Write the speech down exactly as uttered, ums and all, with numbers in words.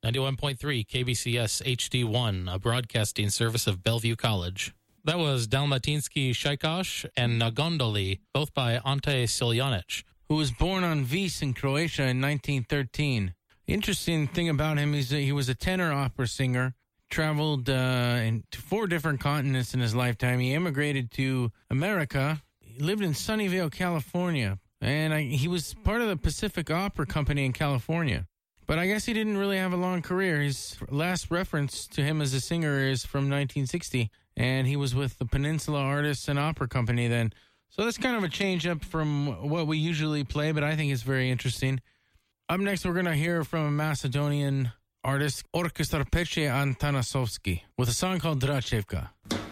ninety-one point three K B C S H D one, a broadcasting service of Bellevue College. That was Dalmatinsky Shaikosh and Nagondoli, both by Ante Siljanic, who was born on Vis in Croatia in nineteen thirteen. The interesting thing about him is that he was a tenor opera singer, traveled uh, in to four different continents in his lifetime. He immigrated to America. He lived in Sunnyvale, California, and I, he was part of the Pacific Opera Company in California. But I guess he didn't really have a long career. His last reference to him as a singer is from nineteen sixty, and he was with the Peninsula Artists and Opera Company then. So that's kind of a change up from what we usually play, but I think it's very interesting. Up next, we're going to hear from a Macedonian artist, Orkestar Peche Antanasovsky, with a song called Drachevka.